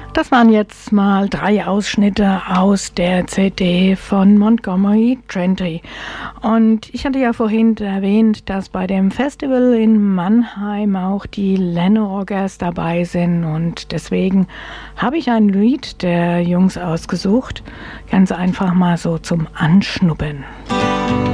Das waren jetzt mal 3 Ausschnitte aus der CD von Montgomery Gentry. Und ich hatte ja vorhin erwähnt, dass bei dem Festival in Mannheim auch die Lenno-Roggers dabei sind. Und deswegen habe ich ein Lied der Jungs ausgesucht. Ganz einfach mal so zum Anschnuppern.